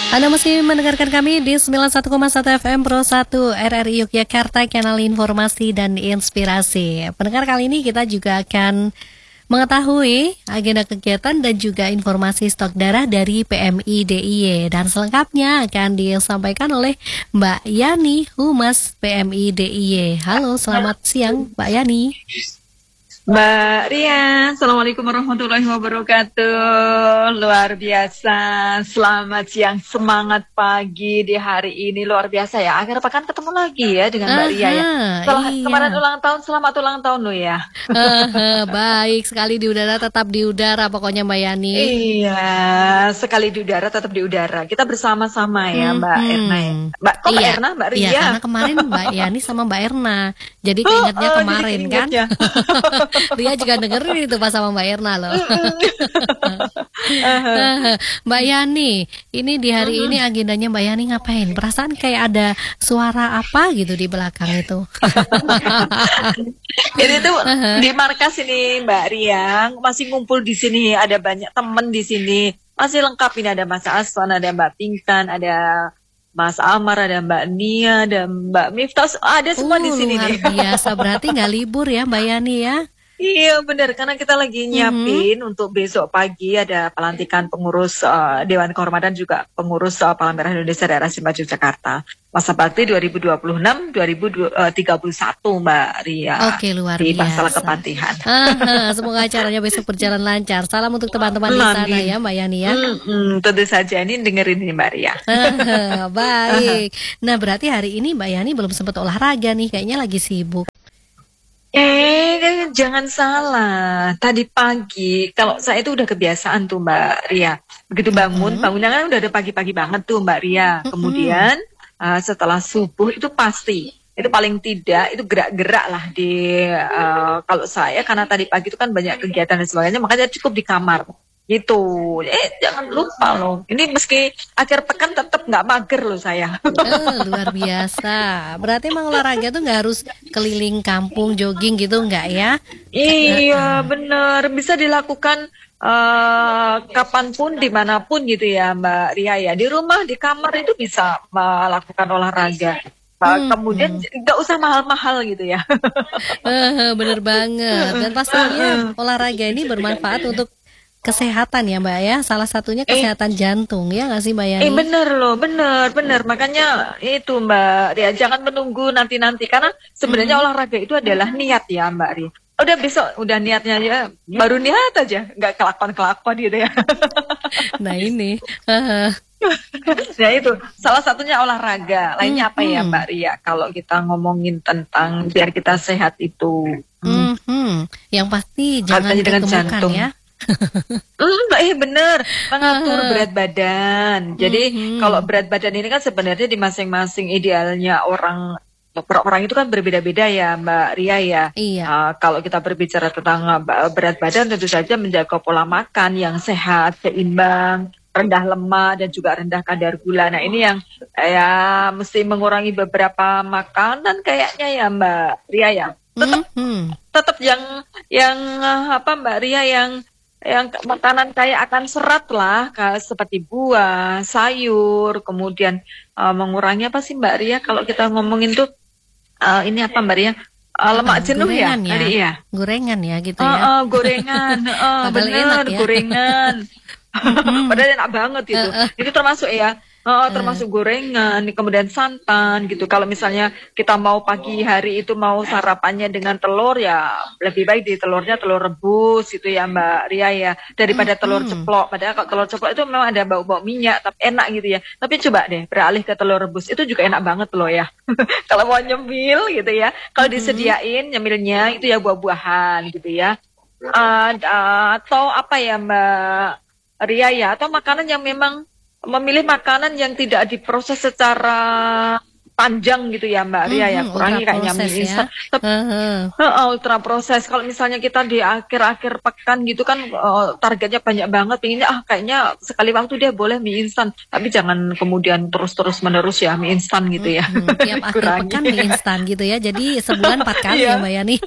Anda masih mendengarkan kami di 91,1 FM Pro 1 RRI Yogyakarta, kanal informasi dan inspirasi. Pendengar, kali ini kita juga akan mengetahui agenda kegiatan dan juga informasi stok darah dari PMI DIY. Dan selengkapnya akan disampaikan oleh Mbak Yani, Humas PMI DIY. Halo, selamat siang Mbak Yani. Mbak Ria, Assalamualaikum warahmatullahi wabarakatuh. Luar biasa, selamat siang, semangat pagi di hari ini. Luar biasa ya, akhir pekan ketemu lagi ya dengan Mbak Ria ya. Setelah Iya. kemarin ulang tahun, selamat ulang tahun lo ya. Baik sekali, di udara tetap di udara pokoknya Mbak Yani. Iya, sekali di udara tetap di udara. Kita bersama-sama ya Mbak Erna ya. Mbak, kok Mbak Erna, Mbak Ria? Iya, karena kemarin Mbak Yani sama Mbak Erna. Jadi keingetnya kemarin jadi kan. keingetnya. Ria juga dengerin itu pas sama Mbak Erna loh. Mbak Yani, ini di hari ini agendanya Mbak Yani ngapain? Perasaan kayak ada suara apa gitu di belakang itu. Ini tuh di markas ini Mbak Ria, masih ngumpul di sini, ada banyak temen di sini, masih lengkap ini, ada Mas Aswan, ada Mbak Pinkan, ada Mas Amar, ada Mbak Nia, ada Mbak Miftah, ada semua di sini Luar nih. biasa, berarti nggak libur ya Mbak Yani ya? Iya benar, karena kita lagi nyiapin untuk besok pagi ada pelantikan pengurus Dewan Kehormatan, juga pengurus Palang Merah Indonesia Daerah Istimewa Yogyakarta masa bakti 2026-2031 Mbak Ria. Oke, luar di biasa. Pangsel Kepatihan. Semoga acaranya besok berjalan lancar. Salam untuk teman-teman di sana ya Mbak Yani ya. Tentu saja, ini dengerin ini Mbak Ria. Baik. Nah, berarti hari ini Mbak Yani belum sempat olahraga nih, kayaknya lagi sibuk. Jangan salah. Tadi pagi, kalau saya itu udah kebiasaan tuh Mbak Ria. Begitu bangunnya kan udah ada pagi-pagi banget tuh Mbak Ria. Kemudian setelah subuh itu pasti, itu paling tidak itu gerak-gerak lah di kalau saya, karena tadi pagi itu kan banyak kegiatan dan sebagainya, makanya cukup di kamar. Gitu. Jangan lupa loh. Ini meski akhir pekan tetap nggak mager loh saya. Luar biasa. Berarti emang olahraga tuh nggak harus keliling kampung jogging gitu, nggak ya? Iya bener, bisa dilakukan kapanpun, dimanapun gitu ya Mbak Ria ya. Di rumah, di kamar itu bisa melakukan olahraga. Kemudian nggak usah mahal-mahal gitu ya. Bener banget. Dan pastinya olahraga ini bermanfaat untuk kesehatan ya Mbak ya. Salah satunya kesehatan jantung ya nggak sih Mbak Yani? Bener loh, bener. Makanya itu Mbak Ria, jangan menunggu nanti-nanti, karena sebenarnya olahraga itu adalah niat ya Mbak Ria. Udah besok, udah niatnya ya, baru niat aja, nggak kelakon-kelakon gitu ya. Nah ini. Nah itu, salah satunya olahraga. Lainnya apa ya Mbak Ria, kalau kita ngomongin tentang biar kita sehat itu? Yang pasti jangan dengan jantung ya. Bener, mengatur berat badan. Jadi kalau berat badan ini kan sebenarnya di masing-masing idealnya orang itu kan berbeda-beda ya Mbak Ria ya. Iya. Kalau kita berbicara tentang berat badan, tentu saja menjaga pola makan yang sehat, seimbang, rendah lemak dan juga rendah kadar gula. Nah ini yang ya mesti mengurangi beberapa makanan kayaknya ya Mbak Ria ya. Tetap yang apa Mbak Ria, yang makanan kaya akan serat lah, seperti buah, sayur, kemudian mengurangi apa sih Mbak Ria kalau kita ngomongin tuh ini apa Mbak Ria, lemak jenuh ya, tadi ya, gorengan ya gitu ya. Gorengan, bener ya? Gorengan. Padahal enak banget gitu. Itu termasuk ya. Termasuk gorengan, kemudian santan gitu. Kalau misalnya kita mau pagi hari itu mau sarapannya dengan telur, ya lebih baik di telurnya telur rebus gitu ya Mbak Ria ya, daripada telur ceplok. Padahal kalau telur ceplok itu memang ada bau-bau minyak, tapi enak gitu ya. Tapi coba deh beralih ke telur rebus, itu juga enak banget loh ya. Kalau mau nyemil gitu ya, kalau disediain nyemilnya itu ya buah-buahan gitu ya. Atau apa ya Mbak Ria ya, atau makanan yang memang memilih makanan yang tidak diproses secara panjang gitu ya Mbak Ria ya, kurangi kayaknya mie instan ultra proses. Kalau misalnya kita di akhir-akhir pekan gitu kan targetnya banyak banget, pinginnya kayaknya sekali waktu dia boleh mie instan, tapi jangan kemudian terus menerus ya mie instan gitu ya. Tiap akhir pekan mie instan gitu ya, jadi sebulan 4 kali ya Mbak Yani.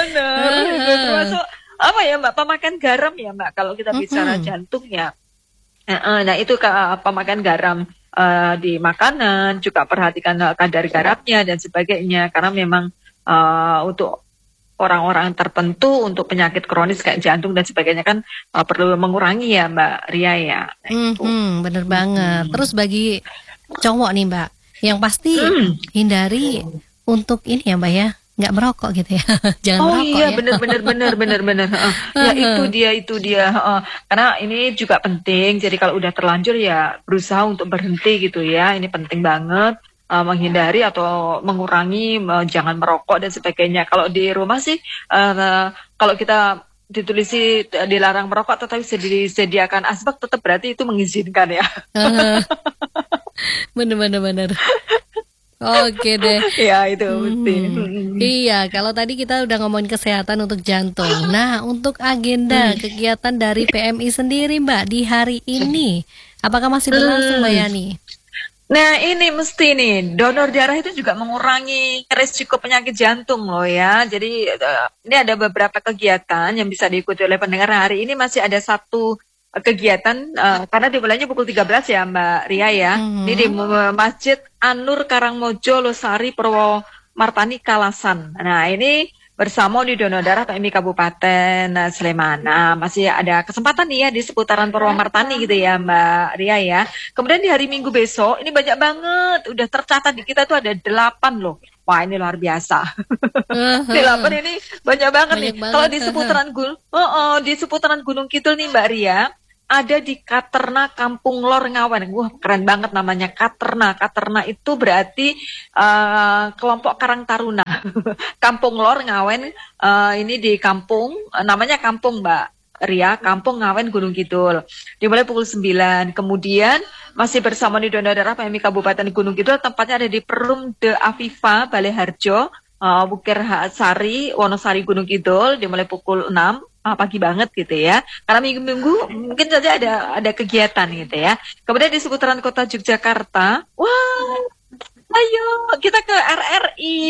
Bener. Termasuk apa ya Mbak, pemakan garam ya Mbak, kalau kita bicara jantung ya. Nah itu pemakaian garam di makanan, juga perhatikan kadar garamnya dan sebagainya, karena memang untuk orang-orang tertentu untuk penyakit kronis kayak jantung dan sebagainya kan perlu mengurangi ya Mbak Ria ya. Bener banget. Terus bagi cowok nih Mbak, yang pasti hindari untuk ini ya Mbak ya, nggak merokok gitu ya. Jangan merokok iya, ya. bener. Ya itu dia. Karena ini juga penting. Jadi kalau udah terlanjur ya berusaha untuk berhenti gitu ya. Ini penting banget. Menghindari atau mengurangi, jangan merokok dan sebagainya. Kalau di rumah sih, kalau kita ditulisi dilarang merokok, tetapi disediakan asbak, tetap berarti itu mengizinkan ya. Bener. Oke deh. Ya itu mesti. Iya, kalau tadi kita udah ngomongin kesehatan untuk jantung. Nah, untuk agenda kegiatan dari PMI sendiri Mbak di hari ini, apakah masih berlangsung Mbak Yani? Nah ini mesti nih, donor darah itu juga mengurangi risiko penyakit jantung loh ya. Jadi ini ada beberapa kegiatan yang bisa diikuti oleh pendengar. Hari ini masih ada satu kegiatan, karena dimulainya pukul 13 ya Mbak Ria ya. Ini di Masjid An-Nur Karangmojo Losari Purwomartani Kalasan. Nah ini bersama di donor darah PMI Kabupaten Sleman. Nah, masih ada kesempatan nih ya di seputaran Purwomartani gitu ya Mbak Ria ya. Kemudian di hari Minggu besok ini banyak banget, udah tercatat di kita tuh ada 8 loh. Wah ini luar biasa. 8 ini banyak banget nih. Kalau di seputaran Gunung Kidul nih Mbak Ria, ada di Katerna Kampung Lor Ngawen. Wah keren banget namanya Katerna. Katerna itu berarti kelompok Karang Taruna. Kampung Lor Ngawen, ini di kampung, namanya kampung Mbak Ria, Kampung Ngawen Gunung Kidul. Dimulai pukul 9. Kemudian masih bersama di donor darah PMI Kabupaten Gunung Kidul, tempatnya ada di Perum De Aviva, Balai Harjo, Bukir Sari, Wonosari Gunung Kidul, dimulai pukul 6. Pagi banget gitu ya, karena minggu-minggu mungkin saja ada kegiatan gitu ya. Kemudian di seputaran kota Yogyakarta, wah ayo kita ke RRI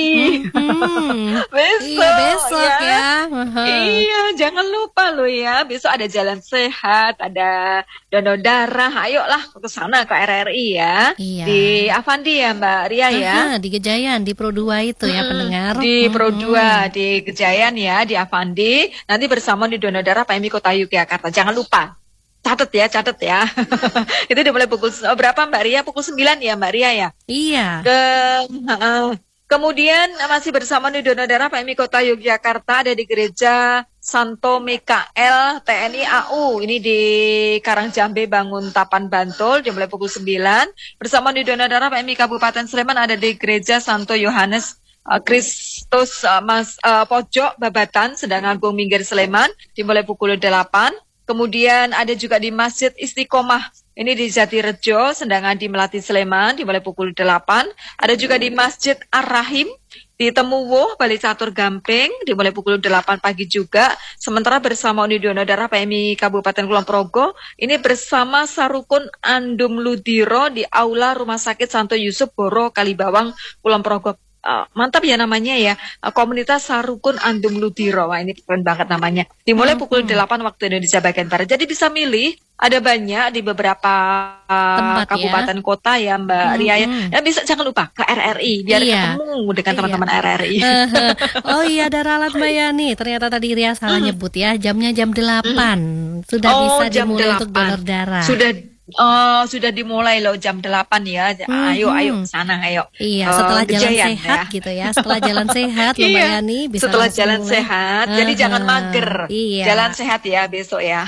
besok ya. Iya jangan lupa lo ya, besok ada jalan sehat, ada donor darah. Ayolah ke sana ke RRI ya. Iya. Di Avandi ya Mbak Ria ya. Di Gejayan, di Pro 2 itu ya pendengar. Di Pro 2 di Gejayan ya, di Avandi. Nanti bersama di donor darah PMI Kota Yogyakarta. Jangan lupa. Catat ya. Itu dimulai pukul berapa Mbak Ria? Pukul 9 ya Mbak Ria ya? Iya. Kemudian masih bersama di donor darah PMI Kota Yogyakarta, ada di Gereja Santo Mikael TNI AU. Ini di Karangjambe Bangun Tapan Bantul, dimulai pukul 9. Bersama di donor darah PMI Kabupaten Sleman, ada di Gereja Santo Yohanes Kristus Pojok Babatan Sedang Agung Minggir Sleman, dimulai pukul 8. Kemudian ada juga di Masjid Istiqomah, ini di Jatirejo, Sendangan di Melati Sleman, dimulai pukul 8. Ada juga di Masjid Ar-Rahim, di Temuwo, Bali Catur Gamping, dimulai pukul 8 pagi juga. Sementara bersama Uni Donor Darah PMI Kabupaten Kulon Progo, ini bersama Sarukun Andum Ludiro di Aula Rumah Sakit Santo Yusuf Boro, Kalibawang, Kulon Progo. Mantap ya namanya ya, komunitas Sarukun Andum Ludiro. Wah ini keren banget namanya. Dimulai pukul 8 waktu Indonesia bagian Barat. Jadi bisa milih, ada banyak di beberapa tempat, kabupaten kota ya Mbak Ria ya. Dan bisa jangan lupa ke RRI biar ketemu dengan teman-teman RRI. Oh iya ada ralat Mbak Yani. Ternyata tadi Ria salah nyebut ya, jamnya jam 8. Sudah bisa dimulai untuk donor darah. Sudah dimulai loh jam 8 ya. Ayo sana ayo. Iya, setelah jalan sehat ya. Gitu ya. Setelah jalan sehat loh Mbak Yani bisa setelah jalan sehat. Jadi jangan mager. Jalan sehat ya besok ya.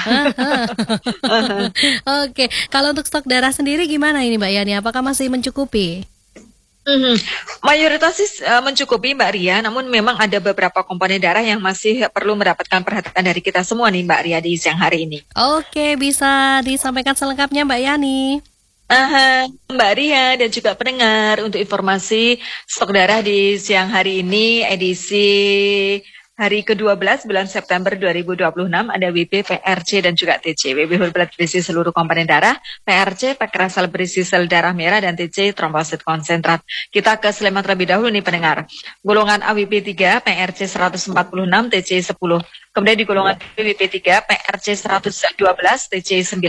Oke, kalau untuk stok darah sendiri gimana ini Mbak Yani? Apakah masih mencukupi? Mayoritas sih mencukupi Mbak Ria, namun memang ada beberapa komponen darah yang masih perlu mendapatkan perhatian dari kita semua nih Mbak Ria di siang hari ini. Oke, bisa disampaikan selengkapnya Mbak Yani. Mbak Ria dan juga pendengar, untuk informasi stok darah di siang hari ini edisi hari ke-12 bulan September 2026 ada WB, PRC dan juga TC. WB whole blood berisi seluruh komponen darah, PRC pakrasal berisi sel darah merah, dan TC trombosit konsentrat. Kita ke Sleman terlebih dahulu nih pendengar. Golongan AWP 3, PRC 146, TC 10. Kemudian di golongan WP 3, PRC 112, TC 9.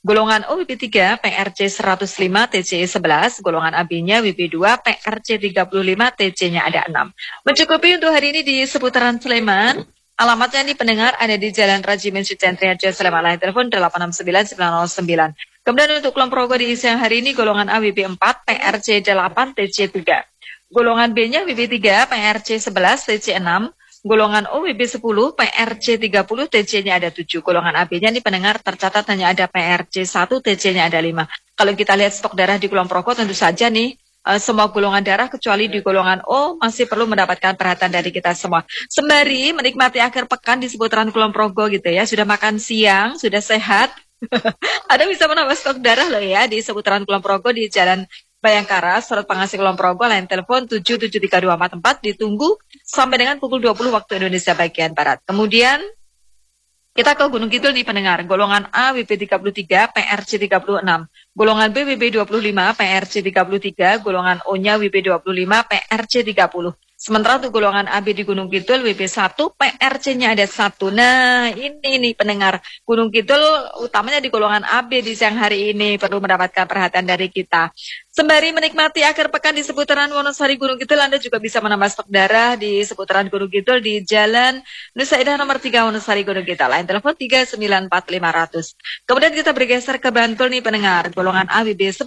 Golongan O WB3 PRC 105 TCE 11, golongan AB-nya WB2 PRC 35 TC-nya ada 6. Mencukupi untuk hari ini di seputaran Sleman. Alamatnya nih pendengar ada di Jalan Rajimin Suciantriharjo Sleman, line telepon 869 909. Kemudian untuk Kulon Progo di siang hari ini golongan A WB4 PRC 8 TC 3. Golongan B-nya WB3 PRC 11 TC 6. Golongan O WB10 PRC 30 TC-nya ada 7. Golongan AB-nya nih pendengar tercatat hanya ada PRC 1 TC-nya ada 5. Kalau kita lihat stok darah di Kulon Progo tentu saja nih semua golongan darah kecuali di golongan O masih perlu mendapatkan perhatian dari kita semua. Sembari menikmati akhir pekan di seputaran Kulon Progo gitu ya, sudah makan siang, sudah sehat. Ada bisa menambah stok darah loh ya di seputaran Kulon Progo di Jalan Bayangkara, Surut Pangasih Kulon Progo, line telepon 773244, ditunggu sampai dengan pukul 20 waktu Indonesia bagian Barat. Kemudian kita ke Gunung Kidul nih pendengar, golongan A WB33 PRC 36, golongan B WB25 PRC 33, golongan O-nya WB25 PRC 30. Sementara untuk golongan AB di Gunung Kidul WB1 PRC-nya ada 1. Nah, ini nih pendengar, Gunung Kidul utamanya di golongan AB di siang hari ini perlu mendapatkan perhatian dari kita. Sembari menikmati akhir pekan di seputaran Wonosari Gunung Kidul, Anda juga bisa menambah stok darah di seputaran Gunung Kidul di Jalan Nusa Indah nomor 3 Wonosari Gunung Kidul. Line telepon 394 500. Kemudian kita bergeser ke Bantul nih pendengar, golongan A WB10.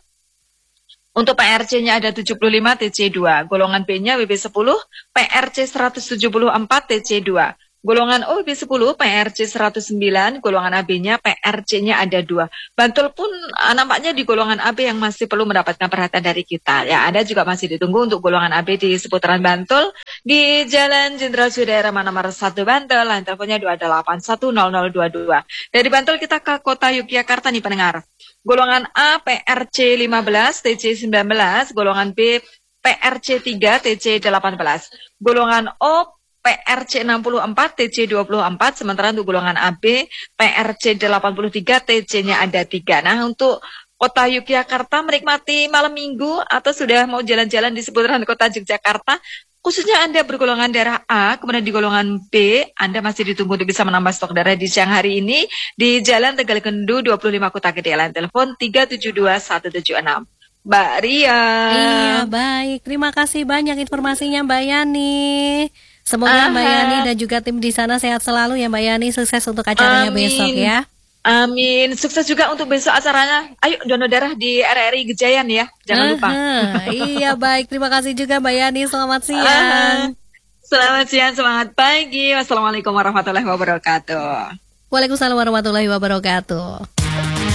Untuk PRC-nya ada 75 TC2, golongan B-nya WB10 PRC 174 TC2, golongan O WB10 PRC 109, golongan AB-nya PRC-nya ada 2. Bantul pun nampaknya di golongan AB yang masih perlu mendapatkan perhatian dari kita. Ya, Anda juga masih ditunggu untuk golongan AB di seputaran Bantul di Jalan Jenderal Sudirman nomor 1 Bantul, line teleponnya 2810022. Dari Bantul kita ke kota Yogyakarta nih pendengar. Golongan A PRC 15 TC 19, golongan B PRC 3 TC 18, golongan O PRC 64 TC 24, sementara untuk golongan AB PRC 83 TC-nya ada 3. Nah, untuk kota Yogyakarta menikmati malam minggu atau sudah mau jalan-jalan di seputaran kota Yogyakarta, khususnya Anda bergolongan darah A, kemudian di golongan B, Anda masih ditunggu untuk bisa menambah stok darah di siang hari ini di Jalan Tegal Kendu 25 Kota Gede, line telepon 372 176. Mbak Ria. Iya, baik. Terima kasih banyak informasinya Mbak Yani. Semoga Mbak Yani dan juga tim di sana sehat selalu ya Mbak Yani. Sukses untuk acaranya besok ya. Amin. Sukses juga untuk besok acaranya. Ayo donor darah di RRI Gejayan ya. Jangan lupa. Iya baik. Terima kasih juga Mbak Yani. Selamat siang. Selamat siang, semangat pagi. Wassalamualaikum warahmatullahi wabarakatuh. Waalaikumsalam warahmatullahi wabarakatuh.